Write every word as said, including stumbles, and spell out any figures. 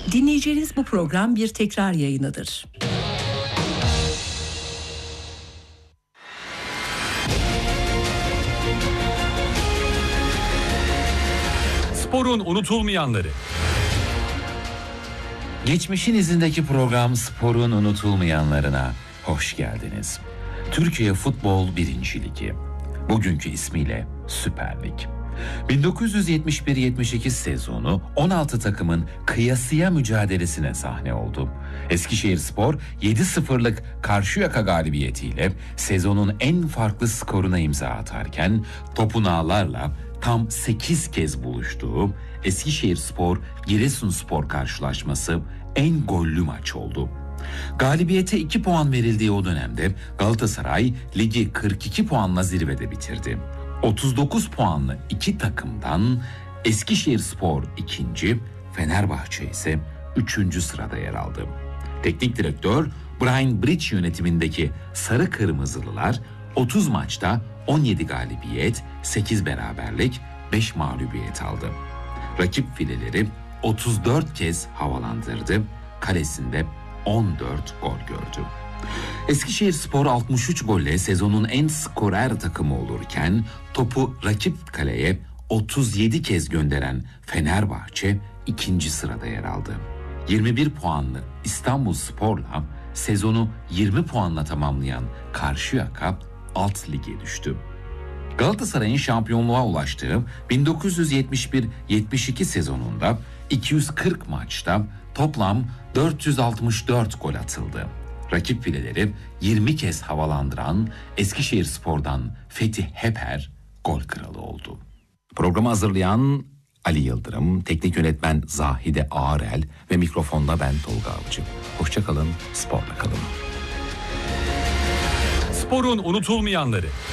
Dinleyeceğiniz bu program bir tekrar yayınıdır. Sporun unutulmayanları. Geçmişin izindeki program Sporun unutulmayanlarına hoş geldiniz. Türkiye Futbol birinci. Ligi. Bugünkü ismiyle Süper Lig. bin dokuz yüz yetmiş bir yetmiş iki sezonu on altı takımın kıyasıya mücadelesine sahne oldu. Eskişehirspor yedi sıfırlık Karşıyaka galibiyetiyle sezonun en farklı skoruna imza atarken topun ağlarla tam sekiz kez buluştuğu Eskişehirspor Giresunspor karşılaşması en gollü maç oldu. Galibiyete iki puan verildiği o dönemde Galatasaray ligi kırk iki puanla zirvede bitirdi. otuz dokuz puanlı iki takımdan Eskişehirspor ikinci, Fenerbahçe ise üçüncü sırada yer aldı. Teknik direktör Brian Bridge yönetimindeki Sarı Kırmızılılar otuz maçta on yedi galibiyet, sekiz beraberlik, beş mağlubiyet aldı. Rakip fileleri otuz dört kez havalandırdı, kalesinde on dört gol gördü. Eskişehirspor altmış üç golle sezonun en skorer takımı olurken topu rakip kaleye otuz yedi kez gönderen Fenerbahçe ikinci sırada yer aldı. yirmi bir puanlı İstanbulspor'la sezonu yirmi puanla tamamlayan Karşıyaka alt lige düştü. Galatasaray'ın şampiyonluğa ulaştığı bin dokuz yüz yetmiş bir yetmiş iki sezonunda iki yüz kırk maçta toplam dört yüz altmış dört gol atıldı. Rakip fileleri yirmi kez havalandıran Eskişehirspor'dan Fethi Heper gol kralı oldu. Programı hazırlayan Ali Yıldırım, teknik yönetmen Zahide Ağarel ve mikrofonda ben Tolga Avcı. Hoşça kalın, sporla kalın. Sporun unutulmayanları.